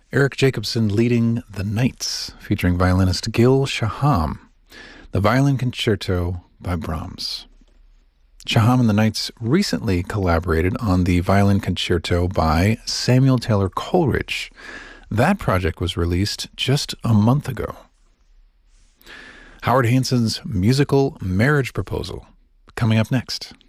Eric Jacobson leading The Knights, featuring violinist Gil Shaham. The Violin Concerto by Brahms. Shaham and the Knights recently collaborated on the Violin Concerto by Samuel Taylor Coleridge. That project was released just a month ago. Howard Hanson's musical marriage proposal, coming up next.